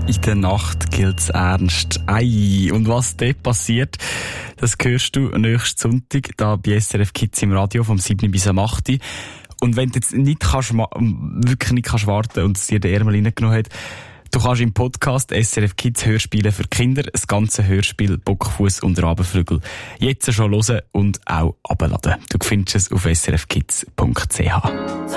In der Nacht gilt's ernst. Ei. Und was dort passiert, das hörst du nächsten Sonntag da bei SRF Kids im Radio vom 7 bis am 8. Und wenn du jetzt wirklich nicht kannst warten und es dir den Ärmel reingenommen hat, du kannst im Podcast SRF Kids Hörspiele für Kinder das ganze Hörspiel Bockfuss und Rabenvögel jetzt schon hören und auch abladen. Du findest es auf srfkids.ch.